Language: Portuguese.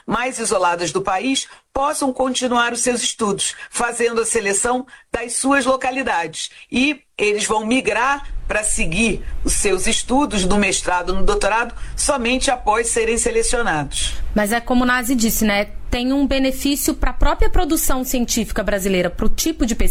mais isoladas do país possam continuar os seus estudos, fazendo a seleção das suas localidades. E eles vão migrar para seguir os seus estudos no mestrado, no doutorado, somente após serem selecionados. Mas é como o Nazi disse, né? Tem um benefício para a própria produção científica brasileira, para o tipo de pesquisa